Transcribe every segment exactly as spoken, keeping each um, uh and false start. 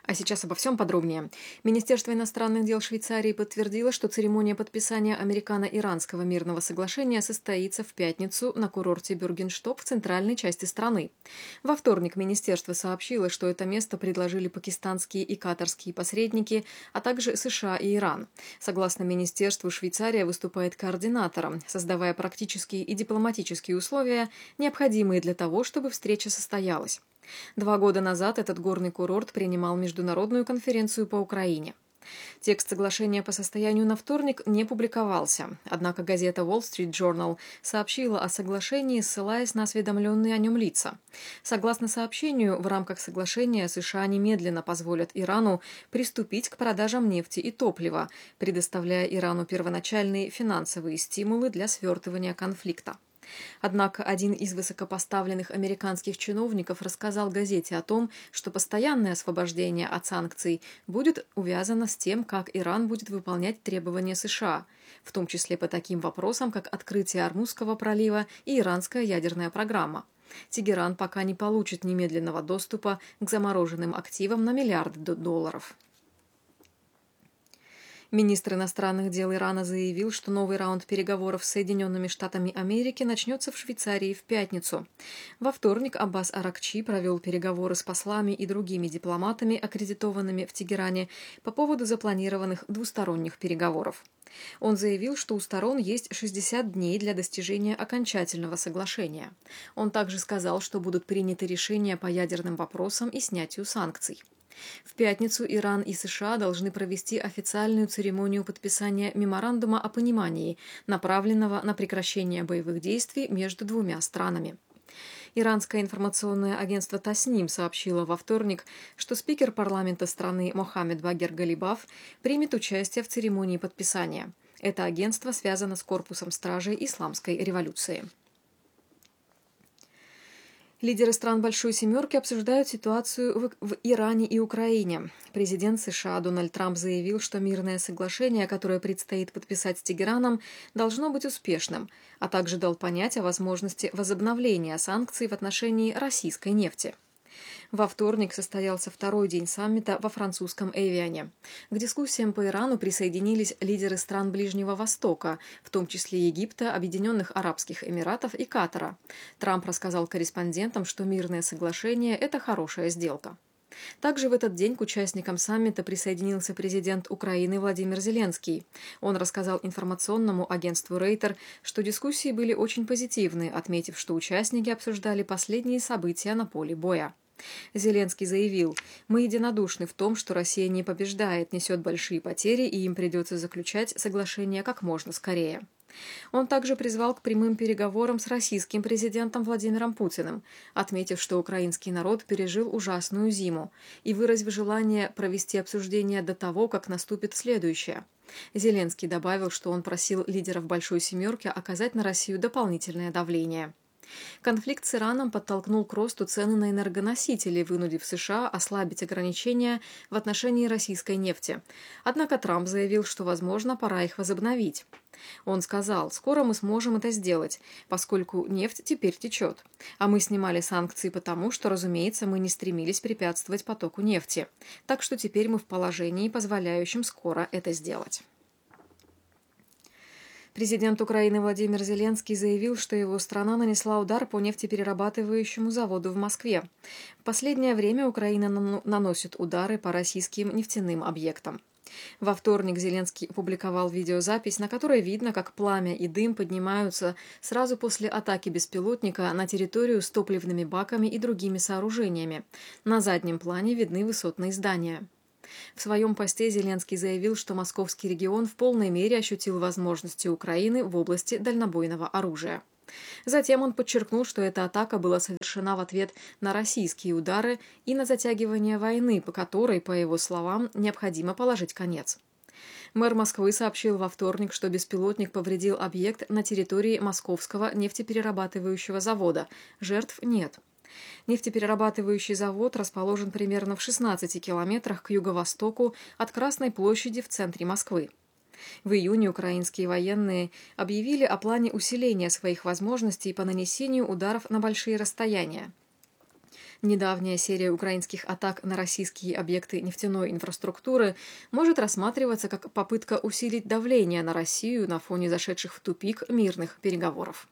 А сейчас обо всем подробнее. Министерство иностранных дел Швейцарии подтвердило, что церемония подписания американо-иранского мирного соглашения состоится в пятницу на курорте Бюргеншток в центральной части страны. Во вторник министерство сообщило, что это место предложили пакистанские и катарские посредники, а также США и Иран. Согласно министерству, Швейцария выступает координатором, создавая практические и дипломатические условия, необходимые для того, чтобы встреча состоялась. Два года назад этот горный курорт принимал международную конференцию по Украине. Текст соглашения по состоянию на вторник не публиковался, однако газета Wall Street Journal сообщила о соглашении, ссылаясь на осведомленные о нем лица. Согласно сообщению, в рамках соглашения США немедленно позволят Ирану приступить к продажам нефти и топлива, предоставляя Ирану первоначальные финансовые стимулы для свертывания конфликта. Однако один из высокопоставленных американских чиновников рассказал газете о том, что постоянное освобождение от санкций будет увязано с тем, как Иран будет выполнять требования США, в том числе по таким вопросам, как открытие Ормузского пролива и иранская ядерная программа. Тегеран пока не получит немедленного доступа к замороженным активам на миллиарды долларов. Министр иностранных дел Ирана заявил, что новый раунд переговоров с Соединенными Штатами Америки начнется в Швейцарии в пятницу. Во вторник Аббас Аракчи провел переговоры с послами и другими дипломатами, аккредитованными в Тегеране, по поводу запланированных двусторонних переговоров. Он заявил, что у сторон есть шестьдесят дней для достижения окончательного соглашения. Он также сказал, что будут приняты решения по ядерным вопросам и снятию санкций. В пятницу Иран и США должны провести официальную церемонию подписания меморандума о понимании, направленного на прекращение боевых действий между двумя странами. Иранское информационное агентство Тасним сообщило во вторник, что спикер парламента страны Мохаммед Багер Галибаф примет участие в церемонии подписания. Это агентство связано с корпусом стражей Исламской революции. Лидеры стран Большой Семерки обсуждают ситуацию в, в Иране и Украине. Президент США Дональд Трамп заявил, что мирное соглашение, которое предстоит подписать с Тегераном, должно быть успешным, а также дал понять о возможности возобновления санкций в отношении российской нефти. Во вторник состоялся второй день саммита во французском Эвиане. К дискуссиям по Ирану присоединились лидеры стран Ближнего Востока, в том числе Египта, Объединенных Арабских Эмиратов и Катара. Трамп рассказал корреспондентам, что мирное соглашение – это хорошая сделка. Также в этот день к участникам саммита присоединился президент Украины Владимир Зеленский. Он рассказал информационному агентству Рейтер, что дискуссии были очень позитивны, отметив, что участники обсуждали последние события на поле боя. Зеленский заявил: «Мы единодушны в том, что Россия не побеждает, несет большие потери, и им придется заключать соглашение как можно скорее». Он также призвал к прямым переговорам с российским президентом Владимиром Путиным, отметив, что украинский народ пережил ужасную зиму, и выразив желание провести обсуждение до того, как наступит следующее. Зеленский добавил, что он просил лидеров Большой Семерки оказать на Россию дополнительное давление. Конфликт с Ираном подтолкнул к росту цены на энергоносители, вынудив США ослабить ограничения в отношении российской нефти. Однако Трамп заявил, что, возможно, пора их возобновить. Он сказал: «Скоро мы сможем это сделать, поскольку нефть теперь течет. А мы снимали санкции потому, что, разумеется, мы не стремились препятствовать потоку нефти. Так что теперь мы в положении, позволяющем скоро это сделать». Президент Украины Владимир Зеленский заявил, что его страна нанесла удар по нефтеперерабатывающему заводу в Москве. В последнее время Украина наносит удары по российским нефтяным объектам. Во вторник Зеленский опубликовал видеозапись, на которой видно, как пламя и дым поднимаются сразу после атаки беспилотника на территорию с топливными баками и другими сооружениями. На заднем плане видны высотные здания. В своем посте Зеленский заявил, что московский регион в полной мере ощутил возможности Украины в области дальнобойного оружия. Затем он подчеркнул, что эта атака была совершена в ответ на российские удары и на затягивание войны, по которой, по его словам, необходимо положить конец. Мэр Москвы сообщил во вторник, что беспилотник повредил объект на территории Московского нефтеперерабатывающего завода. Жертв нет. Нефтеперерабатывающий завод расположен примерно в шестнадцати километрах к юго-востоку от Красной площади в центре Москвы. В июне украинские военные объявили о плане усиления своих возможностей по нанесению ударов на большие расстояния. Недавняя серия украинских атак на российские объекты нефтяной инфраструктуры может рассматриваться как попытка усилить давление на Россию на фоне зашедших в тупик мирных переговоров.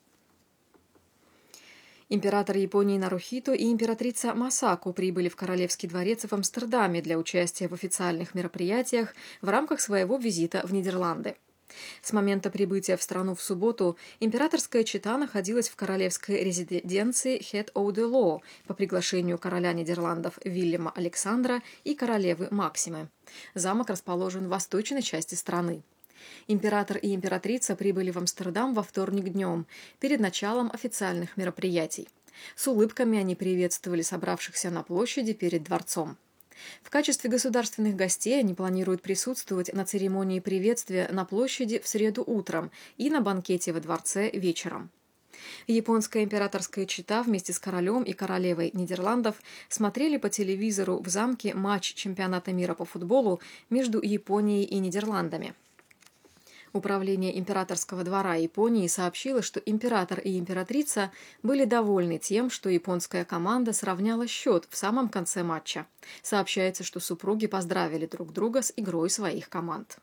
Император Японии Нарухито и императрица Масако прибыли в Королевский дворец в Амстердаме для участия в официальных мероприятиях в рамках своего визита в Нидерланды. С момента прибытия в страну в субботу императорская чета находилась в королевской резиденции Head of the Law по приглашению короля Нидерландов Вильяма Александра и королевы Максимы. Замок расположен в восточной части страны. Император и императрица прибыли в Амстердам во вторник днем, перед началом официальных мероприятий. С улыбками они приветствовали собравшихся на площади перед дворцом. В качестве государственных гостей они планируют присутствовать на церемонии приветствия на площади в среду утром и на банкете во дворце вечером. Японская императорская чета вместе с королем и королевой Нидерландов смотрели по телевизору в замке матч чемпионата мира по футболу между Японией и Нидерландами. Управление императорского двора Японии сообщило, что император и императрица были довольны тем, что японская команда сравняла счет в самом конце матча. Сообщается, что супруги поздравили друг друга с игрой своих команд.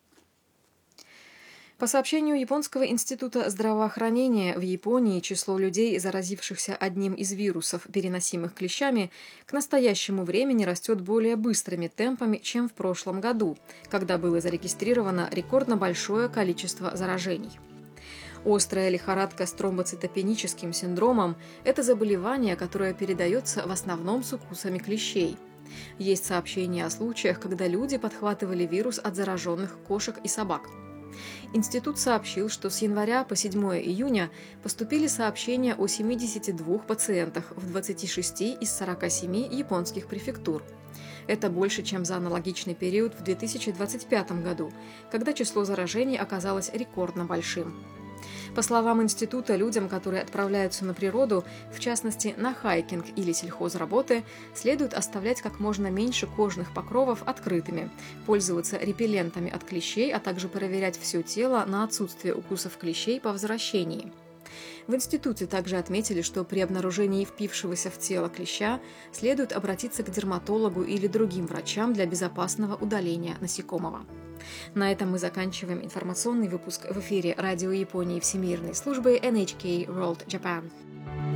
По сообщению Японского института здравоохранения, в Японии число людей, заразившихся одним из вирусов, переносимых клещами, к настоящему времени растет более быстрыми темпами, чем в прошлом году, когда было зарегистрировано рекордно большое количество заражений. Острая лихорадка с тромбоцитопеническим синдромом – это заболевание, которое передается в основном с укусами клещей. Есть сообщения о случаях, когда люди подхватывали вирус от зараженных кошек и собак. Институт сообщил, что с января по седьмое июня поступили сообщения о семидесяти двух пациентах в двадцати шести из сорока семи японских префектур. Это больше, чем за аналогичный период в две тысячи двадцать пятом году, когда число заражений оказалось рекордно большим. По словам института, людям, которые отправляются на природу, в частности на хайкинг или сельхозработы, следует оставлять как можно меньше кожных покровов открытыми, пользоваться репеллентами от клещей, а также проверять все тело на отсутствие укусов клещей по возвращении. В институте также отметили, что при обнаружении впившегося в тело клеща следует обратиться к дерматологу или другим врачам для безопасного удаления насекомого. На этом мы заканчиваем информационный выпуск в эфире Радио Японии Всемирной службы эн эйч кей World Japan.